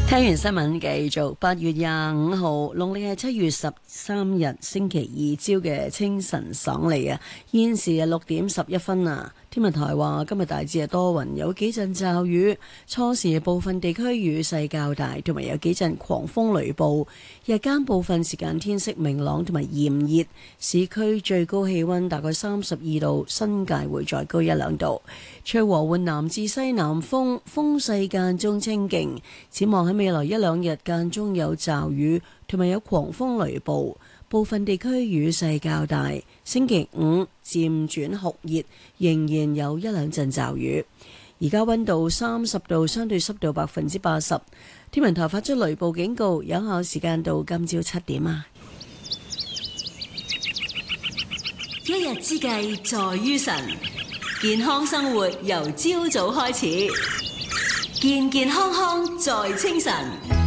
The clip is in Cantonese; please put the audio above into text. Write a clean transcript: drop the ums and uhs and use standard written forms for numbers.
聽完新聞，繼續8月25號，農曆係7月13日星期二朝嘅清晨爽利啊！現時係6點11分啊！天文台話今日大致係多雲，有幾陣驟雨，初時部分地區雨勢較大，同埋有幾陣狂風雷暴。日間部分時間天色明朗同埋炎熱，市區最高氣溫大概32度，新界會再高1-2度。吹和緩南至西南風，風勢間中清勁。展望喺未來1-2日間中有驟雨，同埋有狂風雷暴，部分地區雨勢較大。星期五漸轉酷熱，仍然有1-2陣驟雨。而家溫度30度，相對濕度80%。天文台發出雷暴警告，有效時間到今朝7點啊！一日之計在於晨，健康生活由朝早開始，健健康康在清晨。